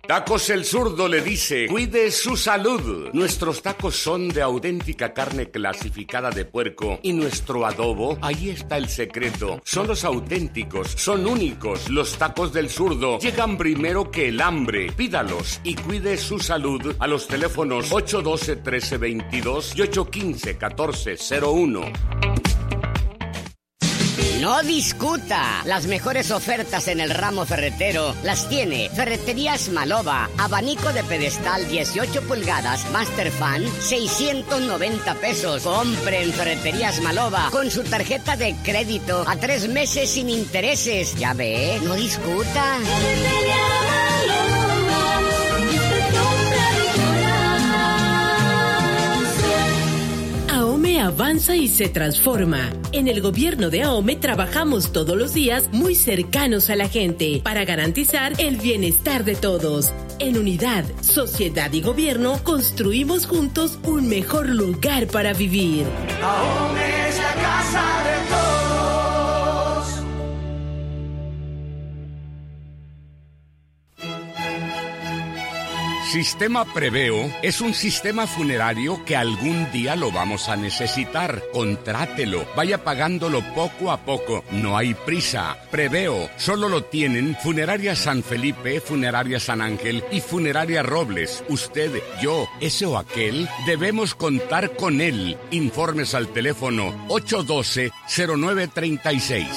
Tacos El Zurdo le dice, cuide su salud. Nuestros tacos son de auténtica carne clasificada de puerco y nuestro adobo, ahí está el secreto. Son los auténticos, son únicos. Los tacos del Zurdo llegan primero que el hambre. Pídalos y cuide su salud a los teléfonos 812-1322 y 815-1401. No discuta. Las mejores ofertas en el ramo ferretero las tiene Ferreterías Maloba. Abanico de pedestal 18 pulgadas Master Fan, 690 pesos. Compre en Ferreterías Maloba con su tarjeta de crédito a 3 meses sin intereses. Ya ve, no discuta. AOME avanza y se transforma. En el gobierno de AOME trabajamos todos los días muy cercanos a la gente para garantizar el bienestar de todos. En unidad, sociedad y gobierno construimos juntos un mejor lugar para vivir. AOME es la casa de todos. Sistema Preveo es un sistema funerario que algún día lo vamos a necesitar. Contrátelo, vaya pagándolo poco a poco. No hay prisa. Preveo solo lo tienen Funeraria San Felipe, Funeraria San Ángel y Funeraria Robles. Usted, yo, ese o aquel, debemos contar con él. Informes al teléfono 812-0936.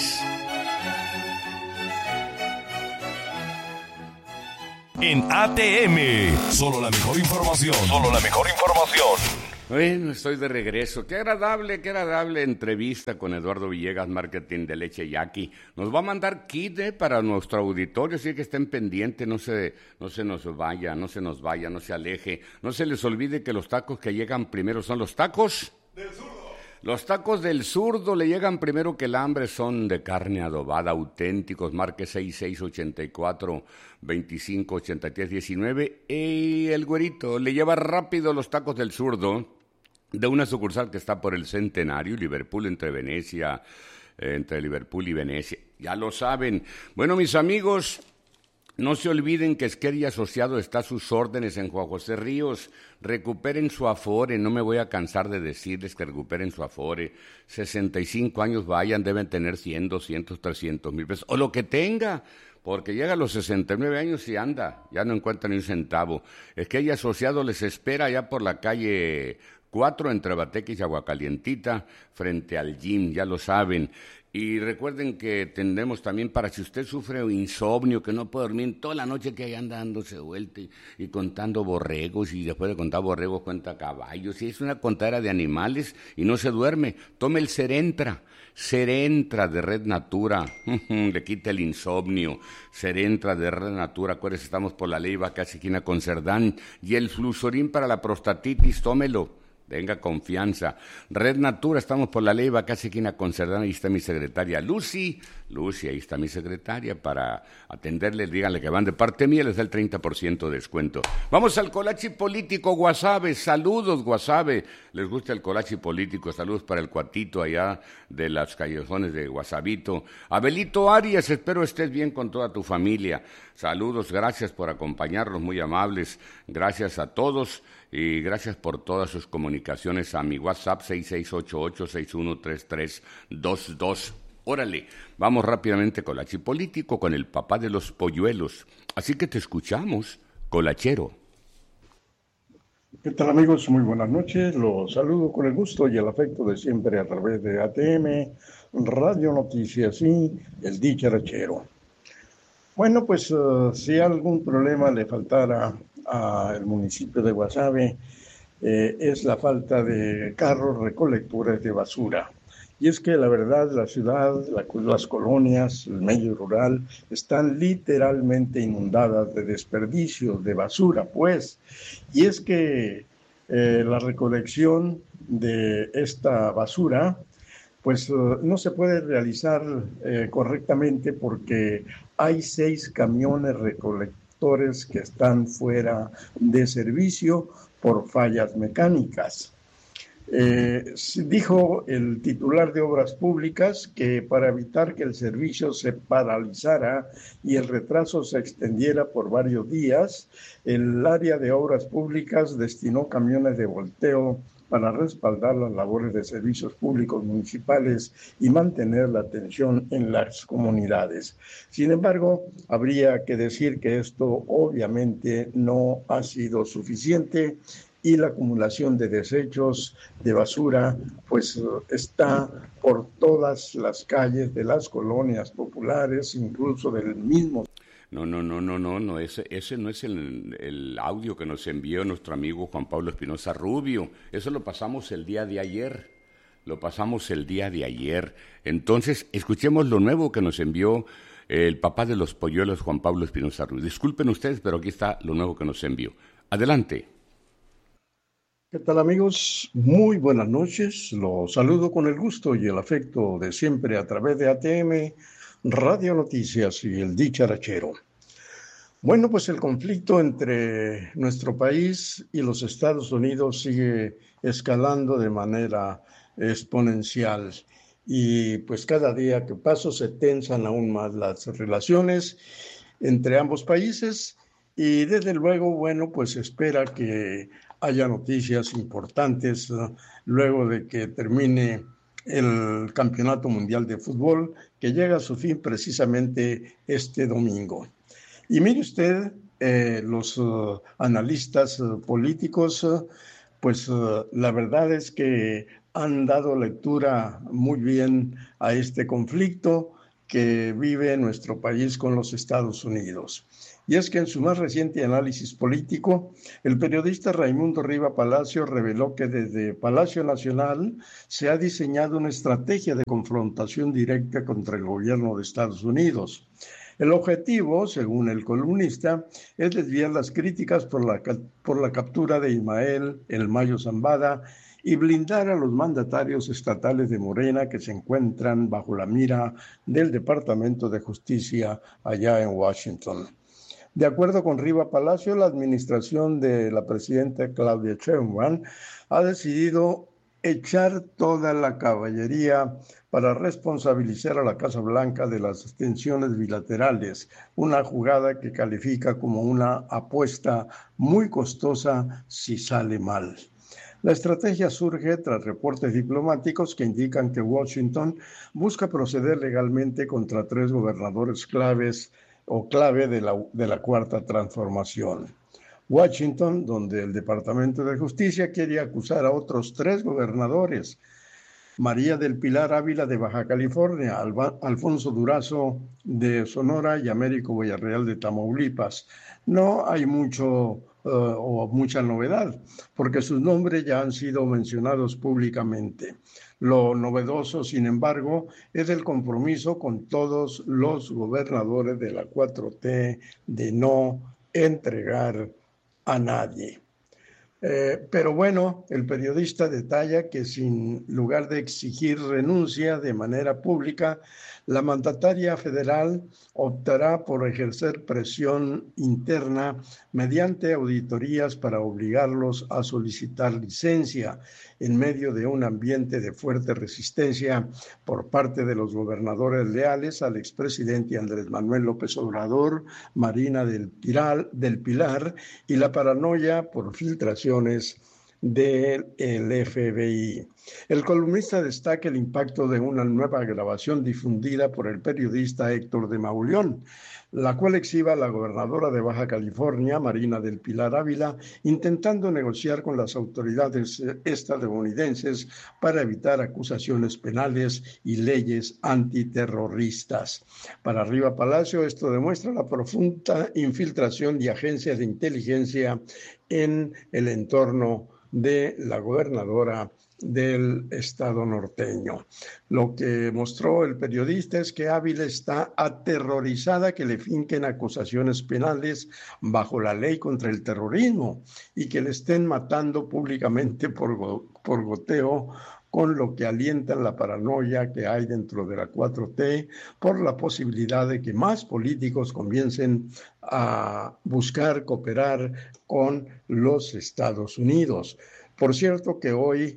En ATM, solo la mejor información. Solo la mejor información. Bueno, estoy de regreso. Qué agradable entrevista con Eduardo Villegas, Marketing de Leche Yaqui. Nos va a mandar kit para nuestro auditorio, así que estén pendientes, no se nos vaya, no se aleje. No se les olvide que los tacos que llegan primero son los tacos del Zurdo. Los tacos del Zurdo le llegan primero que el hambre, son de carne adobada, auténticos, marque 6684-258319. Y el güerito le lleva rápido los tacos del Zurdo de una sucursal que está por el Centenario, Liverpool, entre Liverpool y Venecia. Ya lo saben. Bueno, mis amigos, no se olviden que Esquer y Asociado está a sus órdenes en Juan José Ríos. Recuperen su afore, no me voy a cansar de decirles que recuperen su afore. 65 años vayan, deben tener 100, 200, 300 mil pesos, o lo que tenga, porque llega a los 69 años y anda, ya no encuentra ni un centavo. Esquer y Asociado les espera allá por la calle 4, entre Bateque y Aguacalientita, frente al gym, ya lo saben. Y recuerden que tendremos también para si usted sufre insomnio, que no puede dormir toda la noche, que ahí anda dándose vuelta y contando borregos, y después de contar borregos cuenta caballos, y es una contadera de animales y no se duerme. Tome el Serentra de Red Natura, le quita el insomnio. Serentra de Red Natura, acuérdense, estamos por la Ley casi esquina con Cerdán. Y el Flusorín para la prostatitis, tómelo. Tenga confianza. Red Natura, estamos por la Ley casi esquina con Cerdán, ahí está mi secretaria Lucy, ahí está mi secretaria para atenderle. Díganle que van de parte mía, les da el 30% de descuento. Vamos al Colachi Político, Guasave. Saludos, Guasave. ¿Les gusta el Colachi Político? Saludos para el Cuatito allá de las callejones de Guasavito. Abelito Arias, espero estés bien con toda tu familia. Saludos, gracias por acompañarnos, muy amables. Gracias a todos. Y gracias por todas sus comunicaciones a mi WhatsApp 6688-613322. Órale, vamos rápidamente Colachi Político con el papá de los polluelos. Así que te escuchamos, Colachero. ¿Qué tal, amigos? Muy buenas noches. Los saludo con el gusto y el afecto de siempre a través de ATM, Radio Noticias y el dicharachero. Bueno, pues si algún problema le faltara al municipio de Guasave, es la falta de carros recolectores de basura. Y es que la verdad, la ciudad, las colonias, el medio rural, están literalmente inundadas de desperdicios de basura, pues. Y es que la recolección de esta basura, pues no se puede realizar correctamente porque hay 6 camiones recolectores que están fuera de servicio por fallas mecánicas. Dijo el titular de Obras Públicas que para evitar que el servicio se paralizara y el retraso se extendiera por varios días, el área de Obras Públicas destinó camiones de volteo para respaldar las labores de servicios públicos municipales y mantener la atención en las comunidades. Sin embargo, habría que decir que esto obviamente no ha sido suficiente y la acumulación de desechos, de basura, pues está por todas las calles de las colonias populares, incluso del mismo. No, ese no es el audio que nos envió nuestro amigo Juan Pablo Espinosa Rubio. Eso lo pasamos el día de ayer. Entonces, escuchemos lo nuevo que nos envió el papá de los polluelos, Juan Pablo Espinosa Rubio. Disculpen ustedes, pero aquí está lo nuevo que nos envió. Adelante. ¿Qué tal, amigos? Muy buenas noches. Los saludo con el gusto y el afecto de siempre a través de ATM, Radio Noticias y el Dicharachero. Bueno, pues el conflicto entre nuestro país y los Estados Unidos sigue escalando de manera exponencial y pues cada día que pasa se tensan aún más las relaciones entre ambos países y desde luego, bueno, pues se espera que haya noticias importantes luego de que termine el Campeonato Mundial de Fútbol, que llega a su fin precisamente este domingo. Y mire usted, los analistas políticos, pues la verdad es que han dado lectura muy bien a este conflicto que vive nuestro país con los Estados Unidos. Y es que en su más reciente análisis político, el periodista Raimundo Riva Palacio reveló que desde Palacio Nacional se ha diseñado una estrategia de confrontación directa contra el gobierno de Estados Unidos. El objetivo, según el columnista, es desviar las críticas por la captura de Ismael El Mayo Zambada y blindar a los mandatarios estatales de Morena que se encuentran bajo la mira del Departamento de Justicia allá en Washington. De acuerdo con Riva Palacio, la administración de la presidenta Claudia Sheinbaum ha decidido echar toda la caballería para responsabilizar a la Casa Blanca de las tensiones bilaterales, una jugada que califica como una apuesta muy costosa si sale mal. La estrategia surge tras reportes diplomáticos que indican que Washington busca proceder legalmente contra 3 gobernadores clave de la Cuarta Transformación. Washington, donde el Departamento de Justicia quiere acusar a otros 3 gobernadores, María del Pilar Ávila de Baja California, Alfonso Durazo de Sonora y Américo Villarreal de Tamaulipas. No hay mucha novedad, porque sus nombres ya han sido mencionados públicamente. Lo novedoso, sin embargo, es el compromiso con todos los gobernadores de la 4T de no entregar a nadie. Pero bueno, el periodista detalla que sin lugar de exigir renuncia de manera pública, la mandataria federal optará por ejercer presión interna mediante auditorías para obligarlos a solicitar licencia en medio de un ambiente de fuerte resistencia por parte de los gobernadores leales al expresidente Andrés Manuel López Obrador, Marina del Pilar y la paranoia por filtraciones del FBI. El columnista destaca el impacto de una nueva grabación difundida por el periodista Héctor de Mauleón, la cual exhibe a la gobernadora de Baja California, Marina del Pilar Ávila, intentando negociar con las autoridades estadounidenses para evitar acusaciones penales y leyes antiterroristas. Para Riva Palacio, esto demuestra la profunda infiltración de agencias de inteligencia en el entorno de la gobernadora del estado norteño. Lo que mostró el periodista es que Ávila está aterrorizada que le finquen acusaciones penales bajo la ley contra el terrorismo y que le estén matando públicamente por goteo, con lo que alientan la paranoia que hay dentro de la 4T por la posibilidad de que más políticos comiencen a buscar cooperar con los Estados Unidos. Por cierto que hoy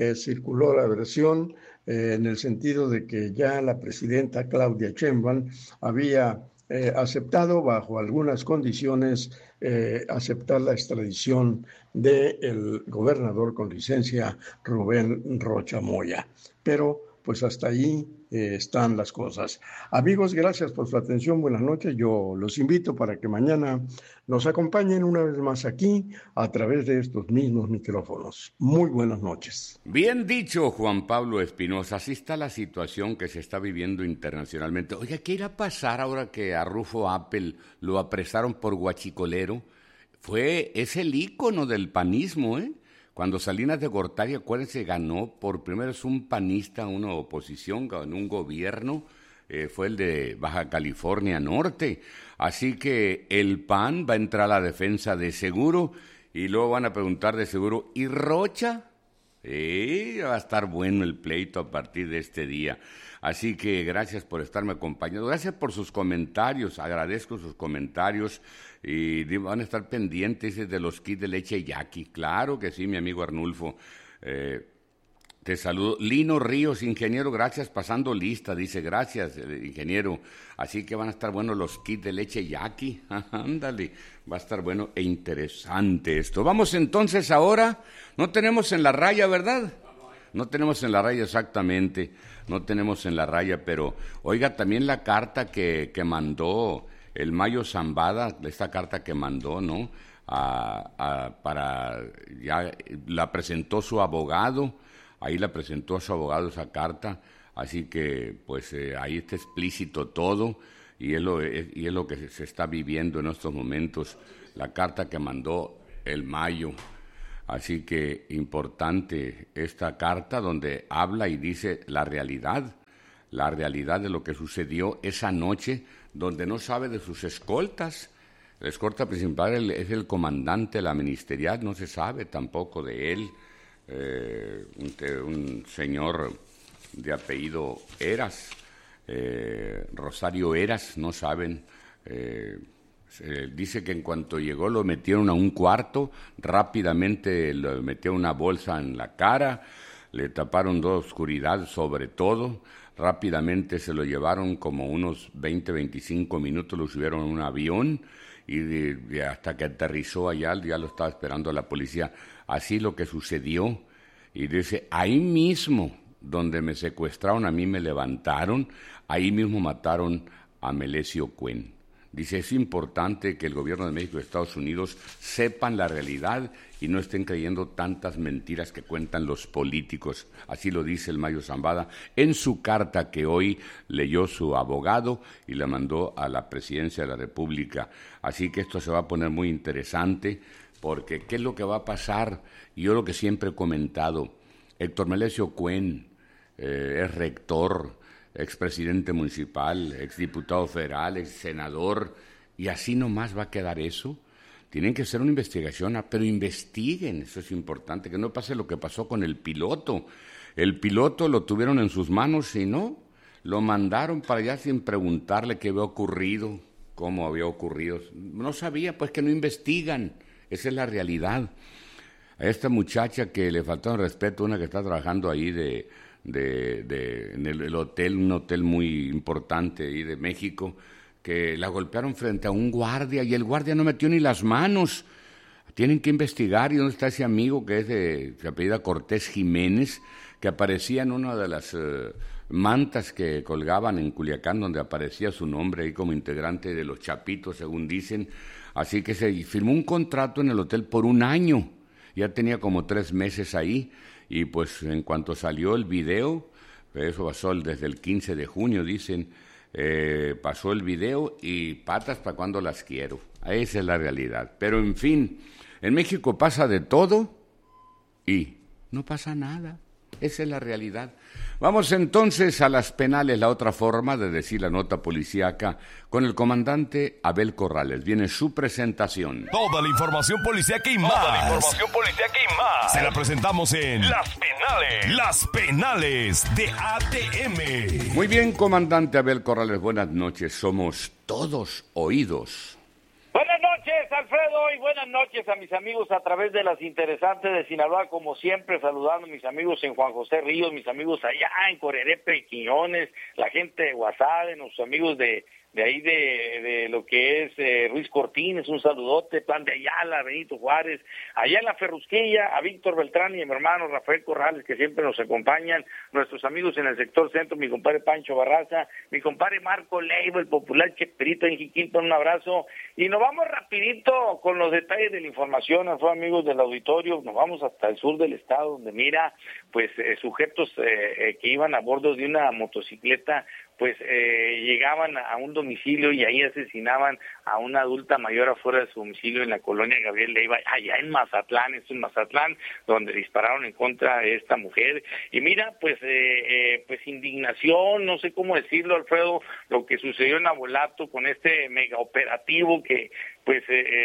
circuló la versión en el sentido de que ya la presidenta Claudia Sheinbaum había aceptado bajo algunas condiciones aceptar la extradición del gobernador con licencia Rubén Rocha Moya. Pero pues hasta ahí están las cosas. Amigos, gracias por su atención, buenas noches. Yo los invito para que mañana nos acompañen una vez más aquí a través de estos mismos micrófonos. Muy buenas noches. Bien dicho, Juan Pablo Espinosa, así está la situación que se está viviendo internacionalmente. Oiga, ¿qué irá a pasar ahora que a Rufo Appel lo apresaron por guachicolero? Es el ícono del panismo, ¿eh? Cuando Salinas de Gortari, acuérdense, ganó por primera vez un panista, una oposición, ganó un gobierno, fue el de Baja California Norte. Así que el PAN va a entrar a la defensa de Seguro y luego van a preguntar de Seguro, ¿y Rocha? Va a estar bueno el pleito a partir de este día. Así que gracias por estarme acompañando, gracias por sus comentarios, agradezco sus comentarios y van a estar pendientes de los kits de leche Yaqui. Claro que sí, mi amigo Arnulfo. Te saludo. Lino Ríos, ingeniero, gracias, pasando lista, dice, gracias, ingeniero. Así que van a estar buenos los kits de leche Yaqui. Ándale, va a estar bueno e interesante esto. Vamos entonces ahora, no tenemos en la raya, ¿verdad? No tenemos en la raya exactamente, no tenemos en la raya, pero oiga, también la carta que mandó el Mayo Zambada, esta carta que mandó, ¿no? Ya la presentó su abogado, ahí la presentó a su abogado esa carta, así que pues ahí está explícito todo y es lo que se está viviendo en estos momentos, la carta que mandó el Mayo. Así que importante esta carta donde habla y dice la realidad de lo que sucedió esa noche, donde no sabe de sus escoltas. La escolta principal es el comandante de la ministerial, no se sabe tampoco de él, un señor de apellido Eras, Rosario Eras, no saben. Dice que en cuanto llegó lo metieron a un cuarto, rápidamente lo metieron una bolsa en la cara, le taparon de oscuridad sobre todo, rápidamente se lo llevaron como unos 20-25 minutos, lo subieron en un avión y hasta que aterrizó allá ya lo estaba esperando la policía. Así lo que sucedió, y dice, ahí mismo donde me secuestraron, a mí me levantaron, ahí mismo mataron a Melesio Cuen. Dice, es importante que el gobierno de México y Estados Unidos sepan la realidad y no estén creyendo tantas mentiras que cuentan los políticos. Así lo dice el Mayo Zambada en su carta que hoy leyó su abogado y la mandó a la presidencia de la República. Así que esto se va a poner muy interesante porque ¿qué es lo que va a pasar? Yo lo que siempre he comentado, Héctor Melesio Cuen es rector, expresidente municipal, exdiputado federal, exsenador, y así nomás va a quedar eso. Tienen que hacer una investigación, pero investiguen, eso es importante, que no pase lo que pasó con el piloto. El piloto lo tuvieron en sus manos y no, lo mandaron para allá sin preguntarle qué había ocurrido, cómo había ocurrido. No sabía, pues que no investigan, esa es la realidad. A esta muchacha que le faltó respeto, una que está trabajando ahí en el hotel, un hotel muy importante ahí de México, que la golpearon frente a un guardia y el guardia no metió ni las manos. Tienen que investigar. ¿Y dónde está ese amigo que se apellida Cortés Jiménez, que aparecía en una de las mantas que colgaban en Culiacán, donde aparecía su nombre ahí como integrante de los Chapitos, según dicen? Así que se firmó un contrato en el hotel por 1 año, ya tenía como 3 meses ahí. Y pues en cuanto salió el video, eso pasó desde el 15 de junio, dicen, pasó el video y patas para cuando las quiero. Esa es la realidad. Pero en fin, en México pasa de todo y no pasa nada. Esa es la realidad. Vamos entonces a las penales, la otra forma de decir la nota policíaca, con el comandante Abel Corrales. Viene su presentación. Toda la información policíaca y más. Se la presentamos en Las Penales de ATM. Muy bien, comandante Abel Corrales, buenas noches. Somos todos oídos. Buenas noches. noches, Alfredo, y buenas noches a mis amigos a través de las interesantes de Sinaloa, como siempre, saludando a mis amigos en Juan José Ríos, mis amigos allá en Corerepe, Quiñones, la gente de Guasave, nuestros amigos de ahí de lo que es Ruiz Cortines, un saludote, Plan de Ayala, Benito Juárez, allá en la Ferrusquilla, a Víctor Beltrán y a mi hermano Rafael Corrales, que siempre nos acompañan, nuestros amigos en el sector centro, mi compadre Pancho Barraza, mi compadre Marco Leiva, el popular Cheperito en Jiquilpan, un abrazo, y nos vamos rapidito con los detalles de la información, amigos del auditorio, nos vamos hasta el sur del estado, donde mira, pues sujetos que iban a bordo de una motocicleta, pues llegaban a un domicilio y ahí asesinaban a una adulta mayor afuera de su domicilio en la colonia Gabriel Leiva, allá en Mazatlán, esto en Mazatlán, donde dispararon en contra de esta mujer. Y mira, pues indignación, no sé cómo decirlo, Alfredo, lo que sucedió en Abolato con este mega operativo que pues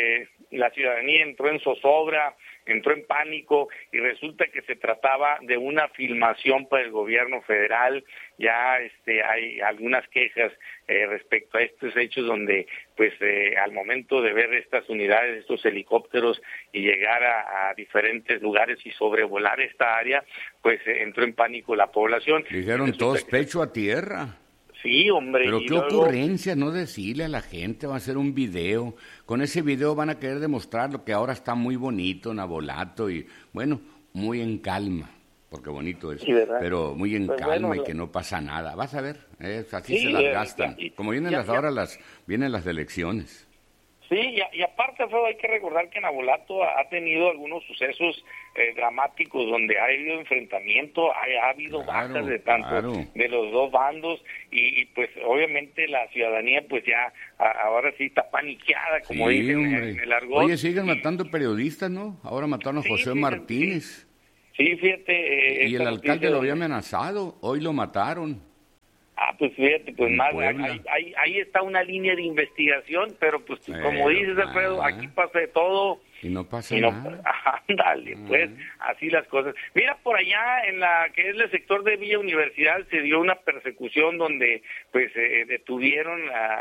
la ciudadanía entró en zozobra, entró en pánico y resulta que se trataba de una filmación para el gobierno federal. Ya hay algunas quejas respecto a estos hechos donde pues al momento de ver estas unidades, estos helicópteros y llegar a diferentes lugares y sobrevolar esta área, pues entró en pánico la población. Dijeron todos pecho a tierra. Sí, hombre. Pero qué ocurrencia, no decirle a la gente, va a hacer un video. Con ese video van a querer demostrar lo que ahora está muy bonito en Abolato y, bueno, muy en calma, porque bonito es, sí, pero muy en calma y que no pasa nada. Vas a ver, así se las gastan. Como vienen vienen las elecciones. Sí, y aparte, Alfredo, hay que recordar que en Abolato ha tenido algunos sucesos dramáticos donde ha habido enfrentamiento, ha habido bajas de de los dos bandos y pues obviamente la ciudadanía pues ya ahora sí está paniqueada, como dicen en el argot. Oye, siguen matando periodistas, ¿no? Ahora mataron a José Martínez. Sí, fíjate. Y el alcalde lo había amenazado, hoy lo mataron. Pues fíjate, pues más, ahí está una línea de investigación, pero pues como dices, Alfredo, aquí pasa de todo. Y no pasa nada. Ándale, pues, así las cosas. Mira, por allá en la que es el sector de Villa Universidad se dio una persecución donde pues detuvieron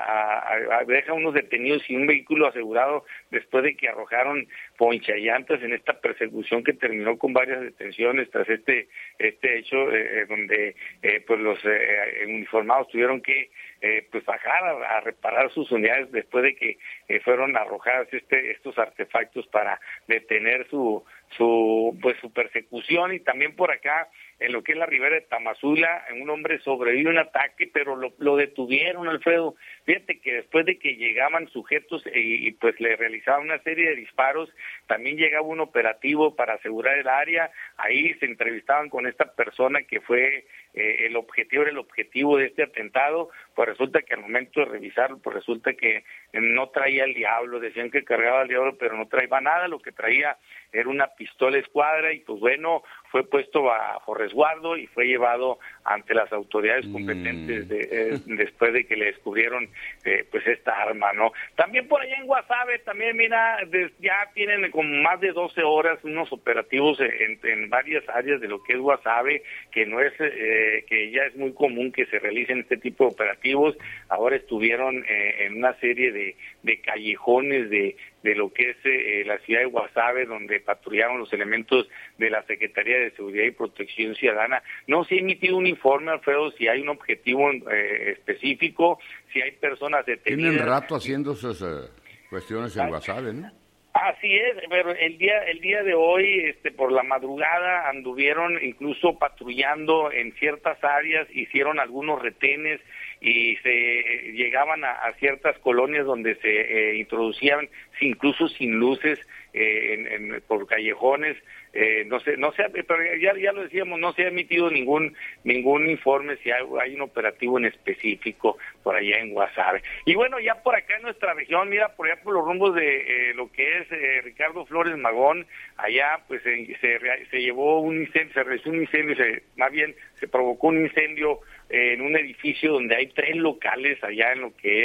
dejan unos detenidos y un vehículo asegurado después de que arrojaron ponchallantas en esta persecución que terminó con varias detenciones tras este hecho donde pues los uniformados tuvieron que pues bajar a reparar sus unidades después de que fueron arrojadas estos artefactos para detener su persecución. Y también por acá en lo que es la ribera de Tamazula, un hombre sobrevivió a un ataque, pero lo detuvieron, Alfredo. Fíjate que después de que llegaban sujetos y pues le realizaban una serie de disparos, también llegaba un operativo para asegurar el área. Ahí se entrevistaban con esta persona que fue el objetivo de este atentado. Pues resulta que al momento de revisarlo, pues resulta que no traía el diablo, decían que cargaba el diablo, pero no traía nada, lo que traía era una pistola escuadra y pues bueno, fue puesto bajo resguardo y fue llevado ante las autoridades competentes después de que le descubrieron pues esta arma, ¿no? También por allá en Guasave, también mira, ya tienen como más de 12 horas unos operativos en varias áreas de lo que es Guasave, que no es que ya es muy común que se realicen este tipo de operativos. Ahora estuvieron en una serie de callejones de lo que es la ciudad de Guasave, donde patrullaron los elementos de la Secretaría de Seguridad y Protección Ciudadana. No se ha emitido un informe, Alfredo, si hay un objetivo específico, si hay personas detenidas. Tienen rato haciendo esas cuestiones en Guasave, ¿no? Así es, pero el día de hoy, por la madrugada, anduvieron incluso patrullando en ciertas áreas, hicieron algunos retenes y se llegaban a ciertas colonias donde se introducían incluso sin luces por callejones. No sé, pero ya lo decíamos, no se ha emitido ningún informe si hay un operativo en específico por allá en Guasave. Y bueno, ya por acá en nuestra región, mira, por allá por los rumbos de lo que es Ricardo Flores Magón, allá pues se llevó un incendio, se realizó un incendio, más bien se provocó un incendio en un edificio donde hay 3 locales allá en lo que es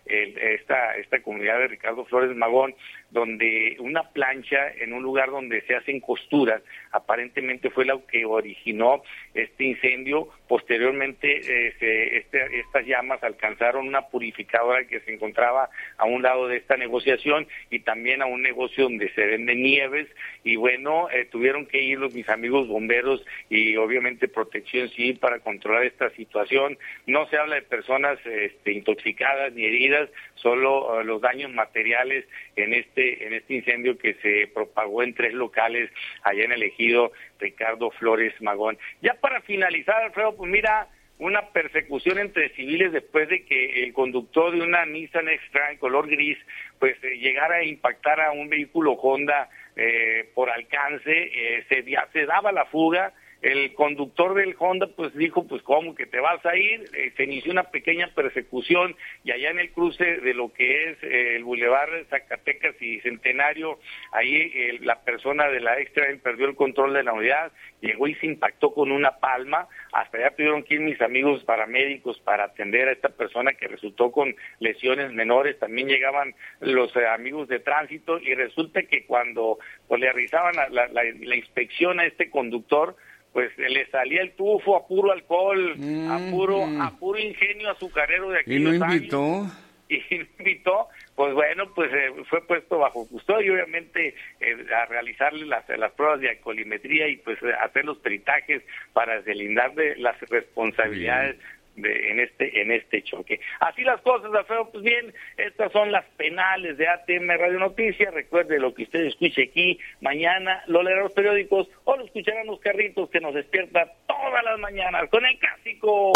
esta comunidad de Ricardo Flores Magón, donde una plancha en un lugar donde se hacen costuras, aparentemente fue la que originó este incendio. Posteriormente estas llamas alcanzaron una purificadora que se encontraba a un lado de esta negociación y también a un negocio donde se venden nieves, y bueno, tuvieron que ir mis amigos bomberos y obviamente Protección Civil para controlar esta situación. No se habla de personas intoxicadas ni heridas, solo los daños materiales en este incendio que se propagó en 3 locales allá en el ejido Ricardo Flores Magón. Ya para finalizar, Alfredo, pues mira, una persecución entre civiles después de que el conductor de una Nissan X-Trail color gris pues llegara a impactar a un vehículo Honda por alcance, se daba la fuga. El conductor del Honda pues dijo, pues ¿cómo que te vas a ir? Se inició una pequeña persecución y allá en el cruce de lo que es el Boulevard Zacatecas y Centenario, ahí la persona de la Extra perdió el control de la unidad, llegó y se impactó con una palma. Hasta allá tuvieron que ir mis amigos paramédicos para atender a esta persona que resultó con lesiones menores. También llegaban los amigos de tránsito y resulta que cuando pues, le realizaban la inspección a este conductor, pues le salía el tufo a puro alcohol, a puro ingenio azucarero de aquellos años. ¿Y no invitó? Pues bueno, pues fue puesto bajo custodia y obviamente a realizarle las pruebas de alcoholimetría y pues hacer los peritajes para deslindar de las responsabilidades en este choque. Así las cosas, Alfredo. Pues bien, estas son las penales de ATM Radio Noticias. Recuerde, lo que usted escuche aquí mañana lo leerá en los periódicos o lo escucharán los carritos que nos despierta todas las mañanas con el clásico.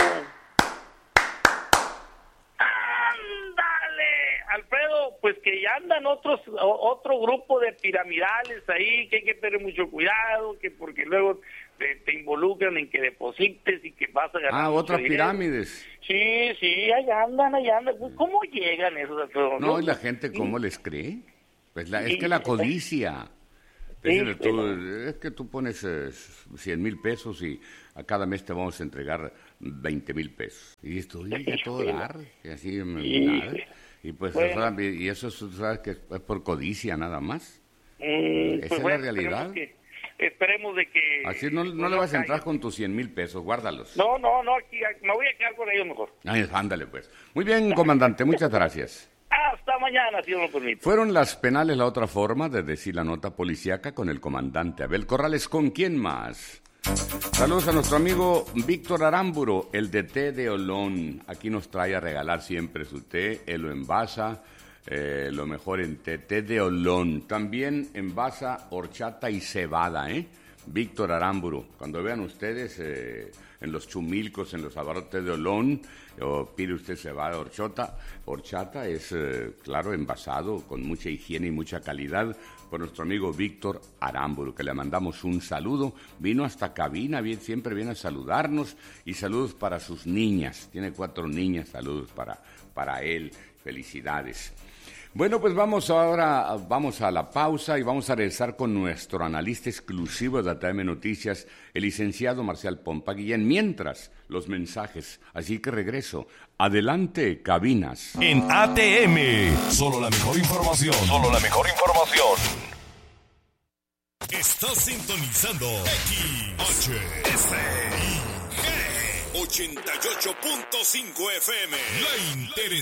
¡Ándale! Alfredo, pues que ya andan otro grupo de piramidales ahí, que hay que tener mucho cuidado, que porque luego te involucran en que deposites y que vas a ganar. Otras pirámides. Sí, allá andan. Pues, ¿cómo llegan esos, Alfredo? No, y la gente, ¿cómo les cree? Pues es que la codicia. Es que tú pones 100,000 pesos y a cada mes te vamos a entregar 20,000 pesos. Y esto, ya todo dar, y así, nada. Y pues, y eso, ¿sabes? Que es por codicia nada más. Esa es la realidad. Esperemos de que... Así no le vas a entrar con tus 100,000 pesos, guárdalos. No, aquí me voy a quedar con ellos mejor. Ándale pues. Muy bien, comandante, muchas gracias. Hasta mañana, si Dios lo permite. Fueron las penales la otra forma de decir la nota policíaca con el comandante Abel Corrales. ¿Con quién más? Saludos a nuestro amigo Víctor Aramburo, el de té de Olón. Aquí nos trae a regalar siempre su té, él lo envasa, lo mejor en té de Olón. También envasa horchata y cebada, Víctor Aramburo. Cuando vean ustedes en los chumilcos, en los abarrotes de Olón, o pide usted cebada, horchata es, claro, envasado con mucha higiene y mucha calidad por nuestro amigo Víctor Aramburu, que le mandamos un saludo. Vino hasta cabina, siempre viene a saludarnos, y saludos para sus niñas. Tiene 4 niñas, saludos para él. Felicidades. Bueno, pues vamos a la pausa y vamos a regresar con nuestro analista exclusivo de ATM Noticias, el licenciado Marcial Pompa Guillén. Mientras, los mensajes. Así que regreso. Adelante, cabinas. En ATM, solo la mejor información. Estás sintonizando XHSIG 88.5 FM. La interesante.